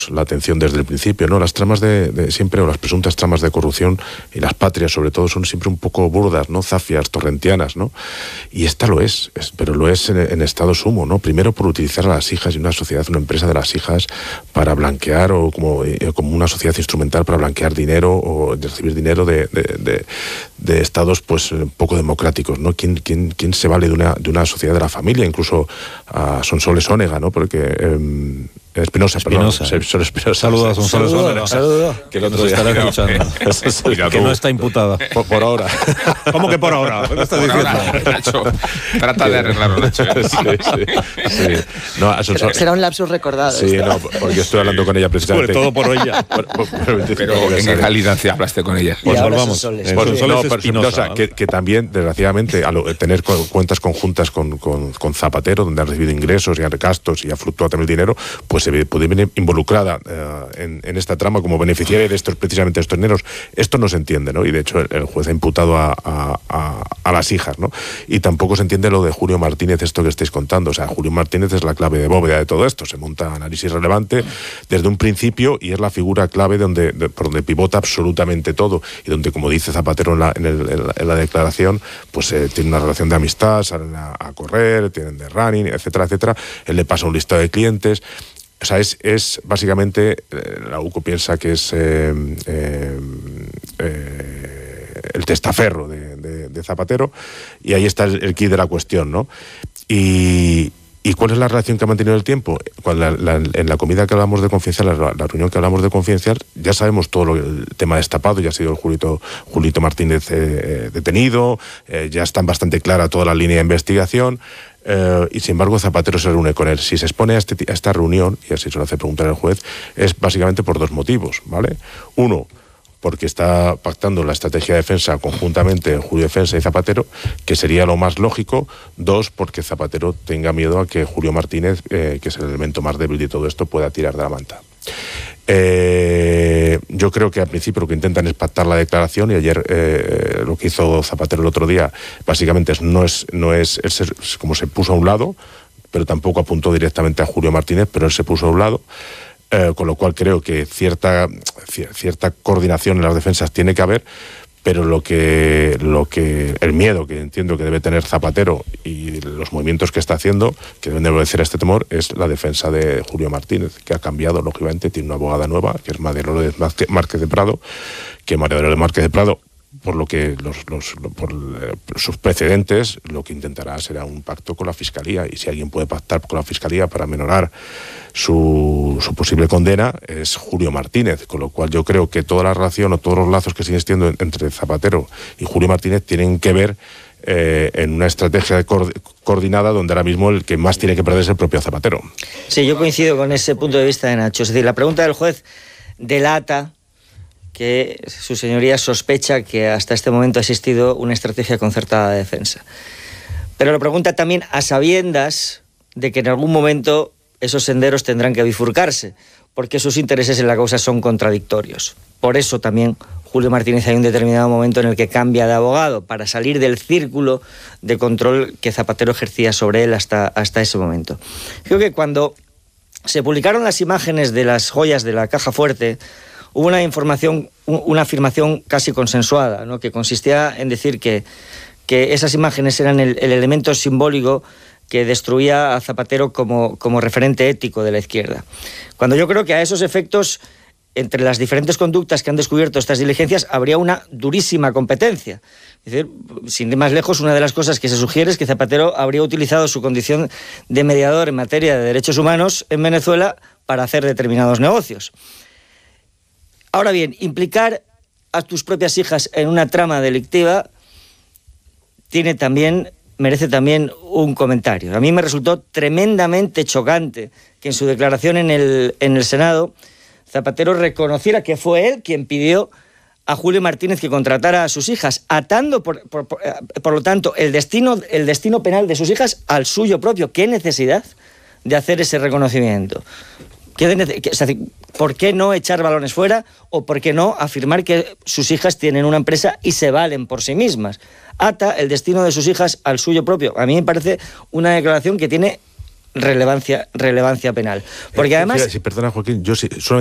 la atención desde el principio, ¿no? Las tramas de siempre, o las presuntas tramas de corrupción, y las patrias sobre todo, son siempre un poco burdas, ¿no? Zafias, torrentianas, ¿no? Y esta lo es, pero lo es en estado sumo, ¿no? Primero por utilizar a las hijas y una sociedad, una empresa de las hijas para blanquear, o como una sociedad instrumental para blanquear dinero o recibir dinero de estados pues poco democráticos, ¿no? ¿Quién se vale de una sociedad de la familia? Incluso a Sonsoles Onega, ¿no? Porque Espinosa. Saludos a Sonsoles. Saludos. Que el otro día estará escuchando. Que no está imputada. Por ahora. ¿Cómo que por ahora? ¿Qué estás diciendo? Nacho, trata de arreglarlo, Nacho. Sí. No, Será un lapsus recordado. Sí, no, porque estoy hablando con ella precisamente. Sobre todo por ella. Pero ¿en qué calidad hablaste con ella? Pues volvamos. Espinosa, que también, desgraciadamente, al tener cuentas conjuntas con Zapatero, donde han recibido ingresos y han recastos y ha fluctuado también el dinero, pues se puede venir involucrada en esta trama como beneficiaria de precisamente estos dineros. Esto no se entiende, ¿no? Y de hecho el juez ha imputado a las hijas, ¿no? Y tampoco se entiende lo de Julio Martínez, esto que estáis contando. O sea, Julio Martínez es la clave de bóveda de todo esto. Se monta análisis relevante desde un principio y es la figura clave por donde pivota absolutamente todo, y donde, como dice Zapatero en la declaración, pues tiene una relación de amistad, salen a correr, tienen de running, etcétera, etcétera. Él le pasa un listado de clientes. O sea, es básicamente, la UCO piensa que es el testaferro de Zapatero, y ahí está el quid de la cuestión, ¿no? ¿Y cuál es la relación que ha mantenido el tiempo? En la comida que hablamos de Confidencial, la reunión que hablamos de Confidencial, ya sabemos todo el tema destapado, ya ha sido el Julito Martínez detenido, ya está bastante clara toda la línea de investigación. Y sin embargo Zapatero se reúne con él. Si se expone a esta reunión, y así se lo hace preguntar el juez, es básicamente por dos motivos, ¿vale? Uno, porque está pactando la estrategia de defensa conjuntamente Julio Defensa y Zapatero, que sería lo más lógico. Dos, porque Zapatero tenga miedo a que Julio Martínez, que es el elemento más débil de todo esto, pueda tirar de la manta. Yo creo que al principio lo que intentan es pactar la declaración, y ayer lo que hizo Zapatero el otro día básicamente no es como se puso a un lado, pero tampoco apuntó directamente a Julio Martínez, pero él se puso a un lado, con lo cual creo que cierta coordinación en las defensas tiene que haber. Pero el miedo que entiendo que debe tener Zapatero y los movimientos que está haciendo, que deben de obedecer a este temor, es la defensa de Julio Martínez, que ha cambiado, lógicamente, tiene una abogada nueva, que es María Dolores Márquez de Prado, que María Dolores Márquez de Prado, por lo que por sus precedentes, lo que intentará será un pacto con la Fiscalía, y si alguien puede pactar con la Fiscalía para minorar su posible condena, es Julio Martínez, con lo cual yo creo que toda la relación o todos los lazos que siguen existiendo entre Zapatero y Julio Martínez tienen que ver en una estrategia coordinada, donde ahora mismo el que más tiene que perder es el propio Zapatero. Sí, yo coincido con ese punto de vista de Nacho. Es decir, la pregunta del juez delata que su señoría sospecha que hasta este momento ha existido una estrategia concertada de defensa. Pero lo pregunta también a sabiendas de que en algún momento esos senderos tendrán que bifurcarse, porque sus intereses en la causa son contradictorios. Por eso también Julio Martínez hay un determinado momento en el que cambia de abogado, para salir del círculo de control que Zapatero ejercía sobre él hasta ese momento. Creo que cuando se publicaron las imágenes de las joyas de la Caja Fuerte, hubo una afirmación casi consensuada, ¿no?, que consistía en decir que esas imágenes eran el elemento simbólico que destruía a Zapatero como referente ético de la izquierda. Cuando yo creo que a esos efectos, entre las diferentes conductas que han descubierto estas diligencias, habría una durísima competencia. Es decir, sin ir más lejos, una de las cosas que se sugiere es que Zapatero habría utilizado su condición de mediador en materia de derechos humanos en Venezuela para hacer determinados negocios. Ahora bien, implicar a tus propias hijas en una trama delictiva merece también un comentario. A mí me resultó tremendamente chocante que en su declaración en el Senado Zapatero reconociera que fue él quien pidió a Julio Martínez que contratara a sus hijas, atando por lo tanto el destino penal de sus hijas al suyo propio. ¿Qué necesidad de hacer ese reconocimiento? ¿Por qué no echar balones fuera, o por qué no afirmar que sus hijas tienen una empresa y se valen por sí mismas? Ata el destino de sus hijas al suyo propio. A mí me parece una declaración que tiene relevancia penal. Porque además... Si perdona, Joaquín, yo sí,